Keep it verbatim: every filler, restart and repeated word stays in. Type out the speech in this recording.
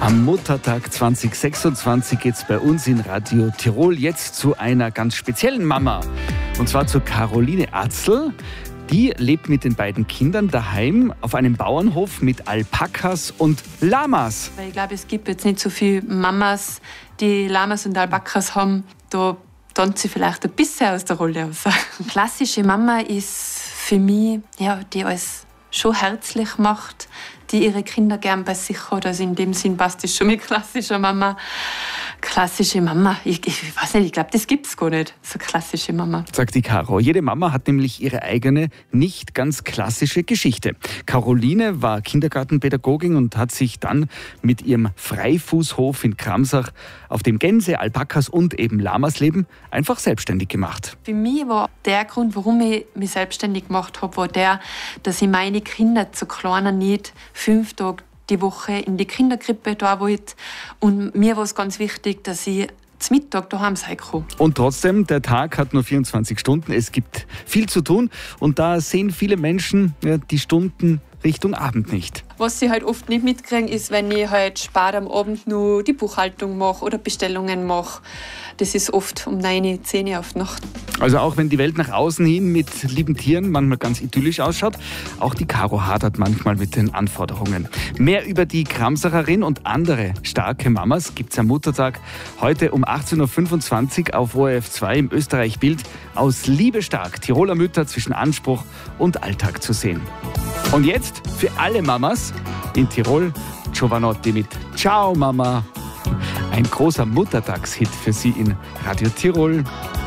Am Muttertag zwanzig sechsundzwanzig geht es bei uns in Radio Tirol jetzt zu einer ganz speziellen Mama. Und zwar zu Caroline Atzl. Die lebt mit den beiden Kindern daheim auf einem Bauernhof mit Alpakas und Lamas. Ich glaube, es gibt jetzt nicht so viele Mamas, die Lamas und Alpakas haben. Da tanzt sie vielleicht ein bisschen aus der Rolle raus. Eine klassische Mama ist für mich, ja, die alles schon herzlich macht, die ihre Kinder gern bei sich hat. Also in dem Sinn passt das schon mit klassischer Mama. Klassische Mama, ich, ich weiß nicht, ich glaube, das gibt es gar nicht, so klassische Mama. Sagt die Caro. Jede Mama hat nämlich ihre eigene, nicht ganz klassische Geschichte. Caroline war Kindergartenpädagogin und hat sich dann mit ihrem Freifußhof in Kramsach, auf dem Gänse, Alpakas und eben Lamas leben, einfach selbstständig gemacht. Für mich war der Grund, warum ich mich selbstständig gemacht habe, war der, dass ich meine Kinder zu kleiner nicht fünf Tage die Woche in die Kinderkrippe da wollte. Und mir war es ganz wichtig, dass ich zum Mittag daheim sein kann. Und trotzdem, der Tag hat nur vierundzwanzig Stunden. Es gibt viel zu tun. Und da sehen viele Menschen ja, die Stunden Richtung Abend nicht. Was sie halt oft nicht mitkriegen, ist, wenn ich halt spät am Abend nur die Buchhaltung mache oder Bestellungen mache. Das ist oft um neun, zehn auf die Nacht. Also auch wenn die Welt nach außen hin mit lieben Tieren manchmal ganz idyllisch ausschaut, auch die Caro hadert manchmal mit den Anforderungen. Mehr über die Kramsacherin und andere starke Mamas gibt's am Muttertag heute um achtzehn Uhr fünfundzwanzig auf O R F zwei im Österreich-Bild aus Liebe stark, Tiroler Mütter zwischen Anspruch und Alltag zu sehen. Und jetzt für alle Mamas in Tirol Giovanotti mit Ciao Mama. Ein großer Muttertagshit für Sie in Radio Tirol.